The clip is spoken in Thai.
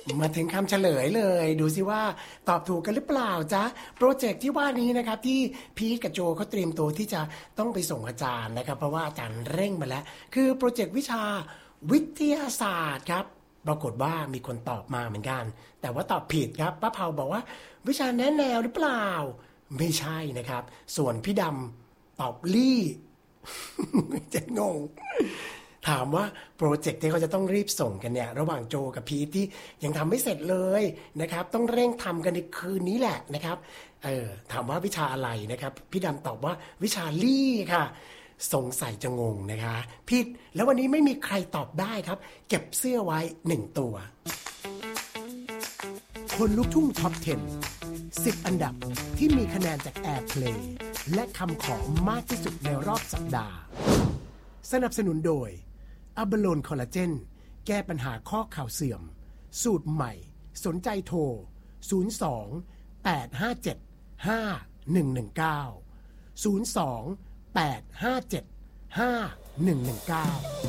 มาถึงคำเฉลยเลยดูสิว่าตอบถูกกันหรือเปล่าจ๊ะโปรเจกต์ที่ว่านี้นะครับที่พีทกับโจเขาเตรียมตัวที่จะต้องไปส่งอาจารย์นะครับเพราะว่าอาจารย์เร่งมาแล้วคือโปรเจกต์วิชาวิทยาศาสตร์ครับปรากฏว่ามีคนตอบมาเหมือนกันแต่ว่าตอบผิดครับป้าเผาบอกว่าวิชาแนะแนวหรือเปล่าไม่ใช่นะครับส่วนพี่ดำตอบลี่ จะงงถามว่าโปรเจกต์ที่เขาจะต้องรีบส่งกันเนี่ยระหว่างโจกับพีทที่ยังทำไม่เสร็จเลยนะครับต้องเร่งทำกันในคืนนี้แหละนะครับถามว่าวิชาอะไรนะครับพี่ดำตอบว่าวิชาลี่ค่ะสงสัยจะงงนะคะผิดแล้ววันนี้ไม่มีใครตอบได้ครับเก็บเสื้อไว้1ตัวคนลุกทุ่งท็อป 10 อันดับที่มีคะแนนจาก Airplay และคำขอมากที่สุดในรอบสัปดาห์สนับสนุนโดยอะบาโลนคอลลาเจนแก้ปัญหาข้อเข่าเสื่อมสูตรใหม่สนใจโทร02 857 5119 02 857 5119